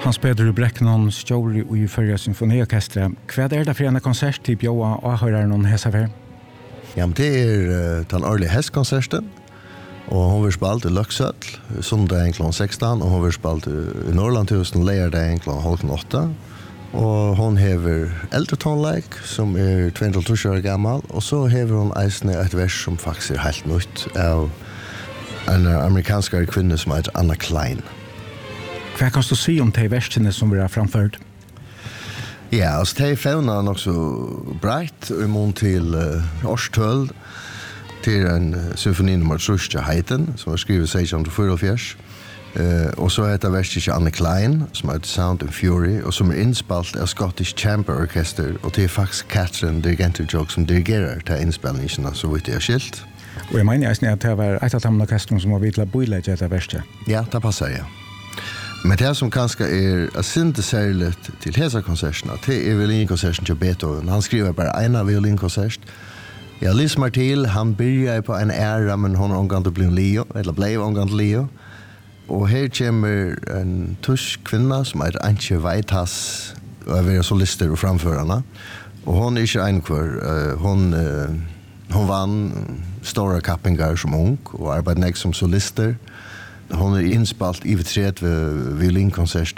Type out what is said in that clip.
Hans Peter Breknon, stjóri i Føroya Symfoniorkestra. Hva det for en konsert til bjóa og høyrer noen hesa for? Ja, men det den årlige hestkonserten, og hun vil spalt i Løksøtl, sondag kl. 16, og hun vil spalt i Norrlandhusen, leierdag kl. 7:30. Og hun hever eldre tonleik, som 22 år gammel, og så hever hun eisne et vers som faktisk helt nytt av en amerikansk kvinne som heter Anna Klein. Hva kan du si om de versene som vi har framført? Ja, altså de fauna nok så breit i mån til årstøl til en symfoni nummer 3 heiten, som var skrivet 1644. Og så heter verset ikke Anne Klein, som heter Sound and Fury, og som innspalt av Scottish Chamber Orchestra, og det faktisk Catherine Dirigenter-Jog som dirigerer til innspillningene, så vidt jeg har skilt. Og jeg mener at det var et av de orkestrene som var vidt til å bøylegge etter verset. Ja, det passer jeg. Men det som kanskje sinte særlig til hesa konsertene, det violinkonserten til Beethoven. Han skriver bare en av violinkonsert. Ja, Liz Martil, han byrjar på en æra, men hon omgant å bli en Leo, eller ble omgant Leo. Og her kommer en tysk kvinna som Antje Weitas, og er solister og framførerne. Og hon ikke en kvar. Hon vann stora kappingar som ung, og arbeidde nek som solister. Hon innspalt i 30 violinkonserter